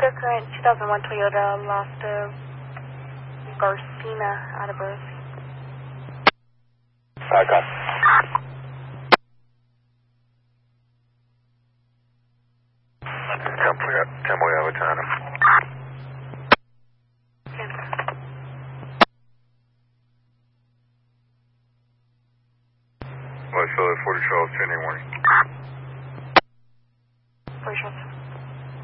clear current 2001 Toyota lost Garcina out of berth. Icon. 10 we have a China. West 40 Charles, 10 warning. 40 Charles.